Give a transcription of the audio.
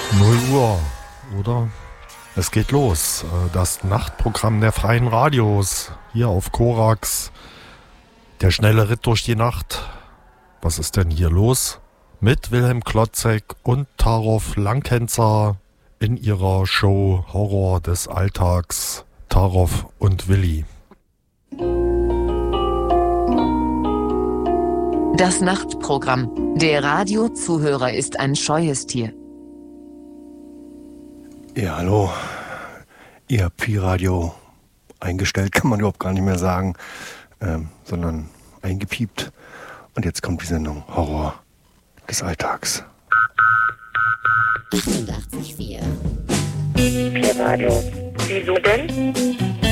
0 Uhr, oder? Es geht los. Das Nachtprogramm der Freien Radios. Hier auf Korax. Der schnelle Ritt durch die Nacht. Was ist denn hier los? Mit Wilhelm Klotzek und Tarov Langkenzer in ihrer Show Horror des Alltags. Tarov und Willi. Das Nachtprogramm. Der Radiozuhörer ist ein scheues Tier. Ja, hallo. Ihr habt Pi-Radio eingestellt, kann man überhaupt gar nicht mehr sagen, sondern eingepiept. Und jetzt kommt die Sendung Horror des Alltags. 88,4 Pi-Radio. Wieso denn?